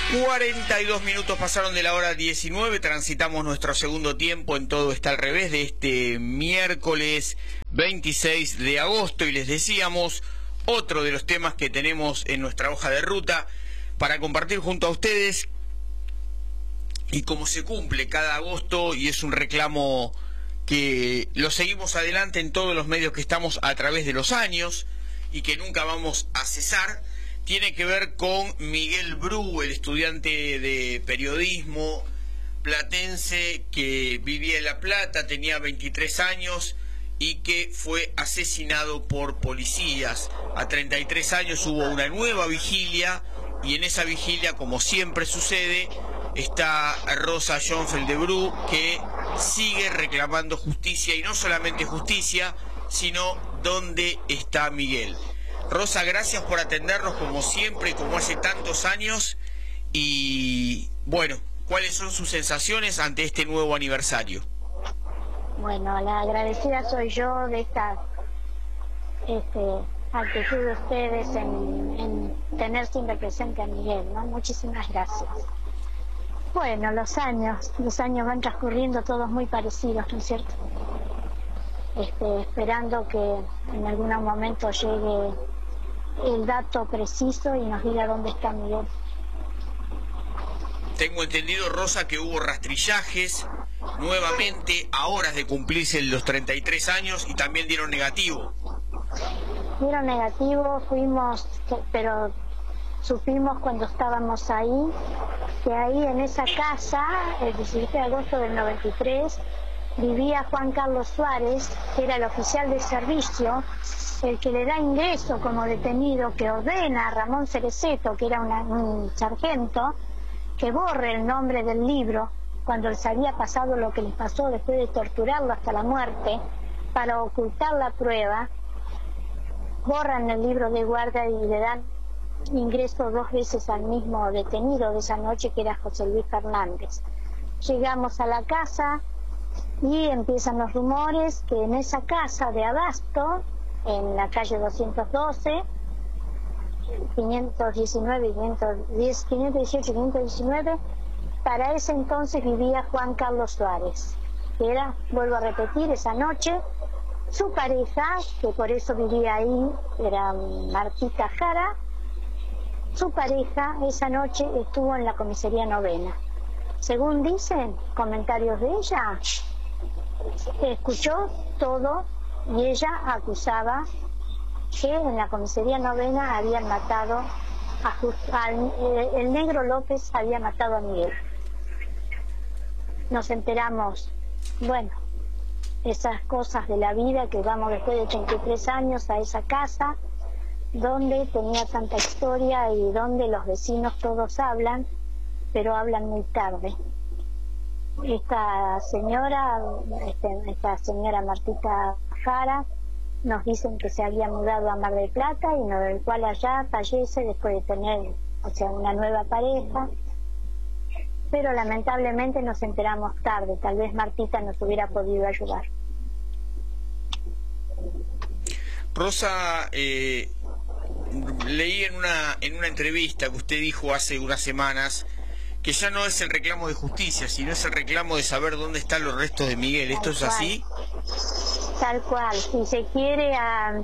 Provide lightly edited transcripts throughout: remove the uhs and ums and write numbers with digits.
42 minutos pasaron de la hora 19, transitamos nuestro segundo tiempo en Todo Está al Revés de este miércoles 26 de agosto y les decíamos otro de los temas que tenemos en nuestra hoja de ruta para compartir junto a ustedes, y como se cumple cada agosto y es un reclamo que lo seguimos adelante en todos los medios que estamos a través de los años y que nunca vamos a cesar, tiene que ver con Miguel Bru, el estudiante de periodismo platense que vivía en La Plata, tenía 23 años y que fue asesinado por policías. A 33 años hubo una nueva vigilia y en esa vigilia, como siempre sucede, está Rosa Schoenfeld de Bru, que sigue reclamando justicia, y no solamente justicia, sino dónde está Miguel. Rosa, gracias por atendernos como siempre, como hace tantos años, y bueno, ¿cuáles son sus sensaciones ante este nuevo aniversario? Bueno, la agradecida soy yo de esta actitud de ustedes en tener siempre presente a Miguel, ¿no? Muchísimas gracias. Bueno, los años van transcurriendo todos muy parecidos, ¿no es cierto? Esperando que en algún momento llegue el dato preciso y nos diga dónde está Miguel. Tengo entendido, Rosa, que hubo rastrillajes nuevamente a horas de cumplirse los 33 años y también dieron negativo. Dieron negativo, pero supimos cuando estábamos ahí, que ahí en esa casa, el 17 de agosto del 93, vivía Juan Carlos Suárez, que era el oficial de servicio, el que le da ingreso como detenido, que ordena a Ramón Cereceto, que era un sargento, que borre el nombre del libro cuando les había pasado lo que les pasó después de torturarlo hasta la muerte, para ocultar la prueba. Borran el libro de guardia y le dan ingreso 2 veces al mismo detenido de esa noche, que era José Luis Fernández. Llegamos a la casa y empiezan los rumores que en esa casa de Abasto, en la calle 212, 519 y 518 y 519, para ese entonces vivía Juan Carlos Suárez, que era, vuelvo a repetir, esa noche su pareja, que por eso vivía ahí, era Martita Jara. Su pareja esa noche estuvo en la comisaría novena. Según dicen comentarios de ella, escuchó todo y ella acusaba que en la comisaría novena habían matado el negro López había matado a Miguel. Nos enteramos, bueno, esas cosas de la vida, que vamos después de 33 años a esa casa donde tenía tanta historia y donde los vecinos todos hablan, pero hablan muy tarde. Esta señora Martita Jara, nos dicen que se había mudado a Mar del Plata y no, del cual allá fallece después de tener, una nueva pareja. Pero lamentablemente nos enteramos tarde. Tal vez Martita nos hubiera podido ayudar. Rosa, leí en una entrevista que usted dijo hace unas semanas que ya no es el reclamo de justicia, sino es el reclamo de saber dónde están los restos de Miguel. ¿Esto es así? Tal cual. Si se quiere a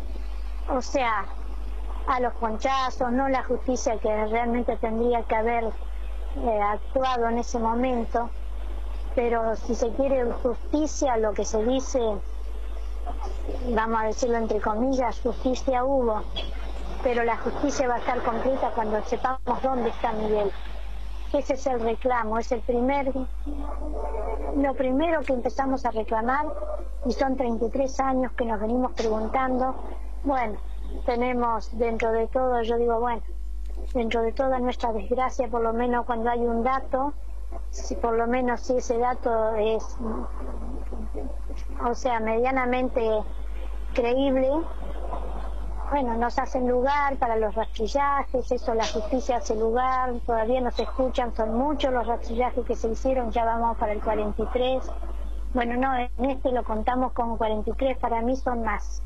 los ponchazos, no la justicia que realmente tendría que haber actuado en ese momento, pero si se quiere justicia, lo que se dice, vamos a decirlo entre comillas, justicia hubo, pero la justicia va a estar completa cuando sepamos dónde está Miguel. Ese es el reclamo, es lo primero que empezamos a reclamar, y son 33 años que nos venimos preguntando. Bueno, tenemos dentro de todo, yo digo, bueno, dentro de toda nuestra desgracia, por lo menos cuando hay un dato, si ese dato es, medianamente creíble, bueno, nos hacen lugar para los rastrillajes, eso la justicia hace lugar, todavía no se escuchan, son muchos los rastrillajes que se hicieron, ya vamos para el 43. Bueno, no, en lo contamos como 43, para mí son más.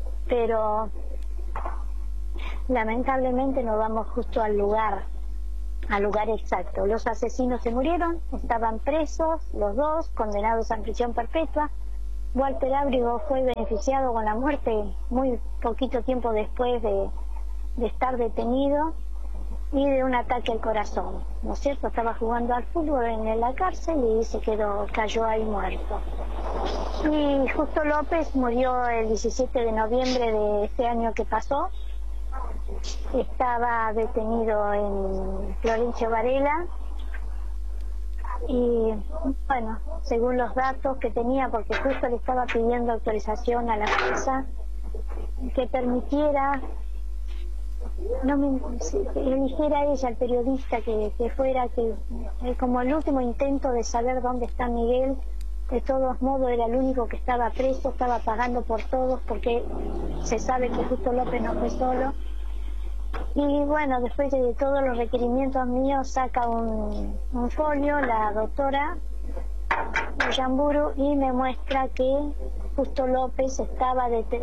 Pero lamentablemente no vamos justo al lugar al lugar exacto. Los asesinos se murieron, estaban presos, los dos, condenados a prisión perpetua. Walter Ábrigo fue beneficiado con la muerte muy poquito tiempo después de estar detenido y de un ataque al corazón, ¿no es cierto? Estaba jugando al fútbol en la cárcel y cayó ahí muerto. Y Justo López murió el 17 de noviembre de este año que pasó. Estaba detenido en Florencio Varela y, bueno, según los datos que tenía, porque justo le estaba pidiendo autorización a la jueza que permitiera, le dijera a ella, al periodista, que fuera, que como el último intento de saber dónde está Miguel. De todos modos era el único que estaba preso, estaba pagando por todos, porque se sabe que Justo López no fue solo. Y bueno, después de todos los requerimientos míos, saca un folio la doctora Yamburu y me muestra que Justo López estaba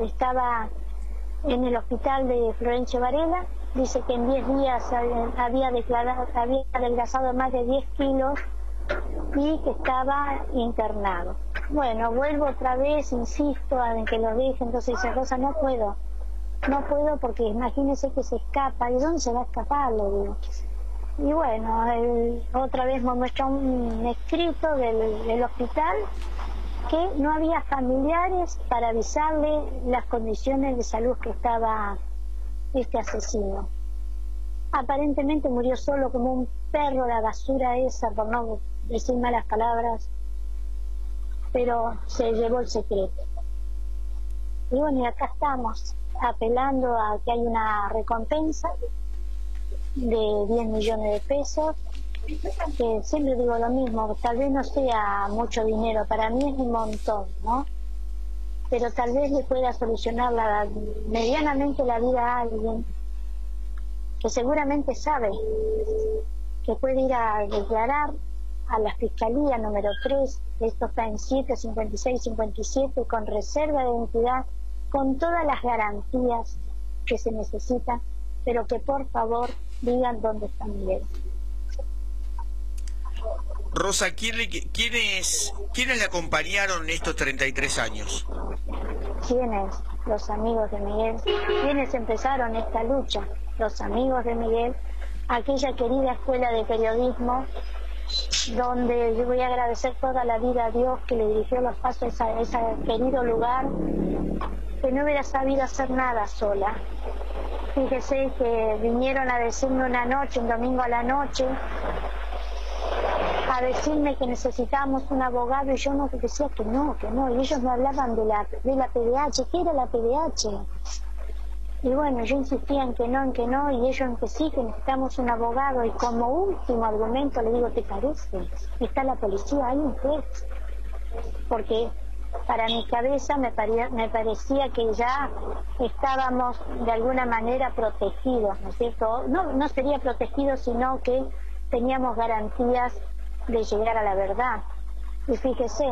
en el hospital de Florencio Varela. Dice que en 10 días había adelgazado más de 10 kilos y que estaba internado. Bueno, vuelvo otra vez, insisto en que lo deje. Entonces dice: Rosa, no puedo porque imagínese que se escapa. ¿Y dónde se va a escapar? Le digo. Y bueno, él otra vez me muestra un escrito del hospital, que no había familiares para avisarle las condiciones de salud que estaba este asesino. Aparentemente murió solo como un perro, la basura esa, por no decir malas palabras, pero se llevó el secreto. Y bueno, y acá estamos, apelando a que hay una recompensa de 10 millones de pesos, que siempre digo lo mismo, tal vez no sea mucho dinero, para mí es un montón, ¿no? Pero tal vez le pueda solucionar medianamente la vida a alguien que seguramente sabe que puede ir a declarar a la Fiscalía número 3, esto está en 75657, con reserva de identidad, con todas las garantías que se necesitan, pero que por favor digan dónde está Miguel. Rosa, ¿quiénes le acompañaron en estos 33 años? ¿Quiénes? Los amigos de Miguel. ¿Quiénes empezaron esta lucha? Los amigos de Miguel, aquella querida escuela de periodismo, donde yo voy a agradecer toda la vida a Dios que le dirigió los pasos a ese querido lugar, que no hubiera sabido hacer nada sola. Fíjese que vinieron a decirme una noche, un domingo a la noche, a decirme que necesitábamos un abogado, y yo no decía que no, y ellos me hablaban de la PDH. ¿Qué era la PDH? Y bueno, yo insistía en que no, y ellos en que sí, que necesitamos un abogado, y como último argumento le digo: ¿te parece? Está la policía, hay un juez. Porque para mi cabeza me parecía que ya estábamos de alguna manera protegidos, ¿no es cierto? No sería protegidos, sino que teníamos garantías de llegar a la verdad. Y fíjese,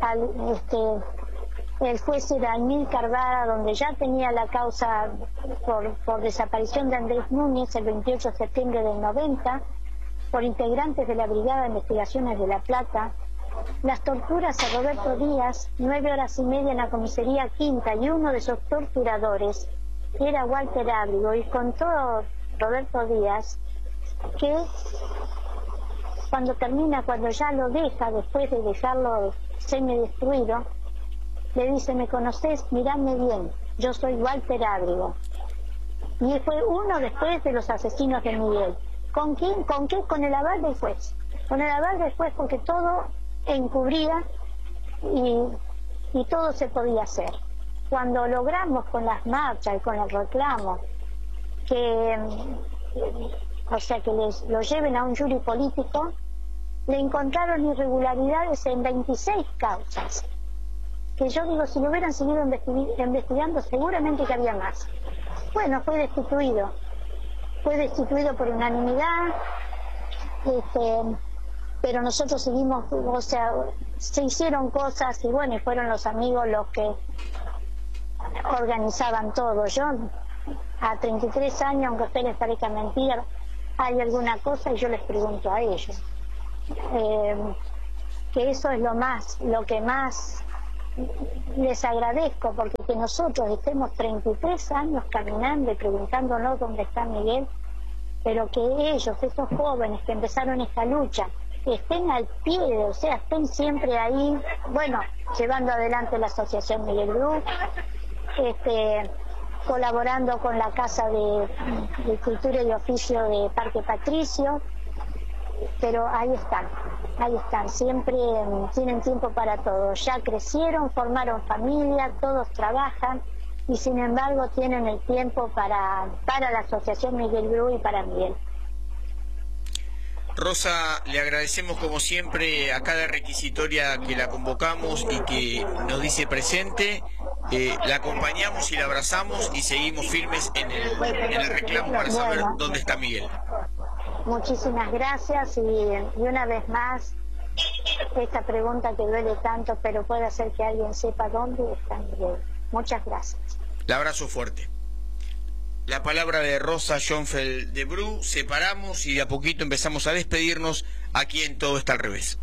el juez era Amílcar Vara, donde ya tenía la causa por desaparición de Andrés Núñez el 28 de septiembre del 90, por integrantes de la Brigada de Investigaciones de La Plata, las torturas a Roberto Díaz, 9 horas y media en la comisaría Quinta, y uno de esos torturadores era Walter Ábrigo, y contó Roberto Díaz que cuando ya lo deja, después de dejarlo semidestruido, le dice: ¿me conocés? Miradme bien, yo soy Walter Ábrigo. Y fue uno después de los asesinos de Miguel. ¿Con quién? ¿Con qué? Con el aval del juez. Con el aval del juez, porque todo encubría y todo se podía hacer. Cuando logramos con las marchas y con los reclamos que lo lleven a un jury político, le encontraron irregularidades en 26 causas. Que yo digo, si lo hubieran seguido investigando, seguramente que había más. Bueno, fue destituido por unanimidad, pero nosotros seguimos, se hicieron cosas, y bueno, y fueron los amigos los que organizaban todo. Yo, a 33 años, aunque a usted les parezca mentira, hay alguna cosa y yo les pregunto a ellos. Que eso es lo que más les agradezco, porque que nosotros estemos 33 años caminando y preguntándonos dónde está Miguel, pero que ellos, esos jóvenes que empezaron esta lucha, estén al pie, o sea, estén siempre ahí, bueno, llevando adelante la Asociación Miguel Bru, colaborando con la Casa de Cultura y Oficio de Parque Patricio, pero ahí están, siempre tienen tiempo para todo, ya crecieron, formaron familia, todos trabajan y sin embargo tienen el tiempo para la Asociación Miguel Bru y para Miguel. Rosa, le agradecemos como siempre a cada requisitoria que la convocamos y que nos dice presente, la acompañamos y la abrazamos y seguimos firmes en el reclamo para saber dónde está Miguel. Muchísimas gracias y una vez más, esta pregunta que duele tanto, pero puede hacer que alguien sepa dónde está Miguel. Muchas gracias. El abrazo fuerte. La palabra de Rosa Schoenfeld de Bru, separamos y de a poquito empezamos a despedirnos aquí en Todo está al revés.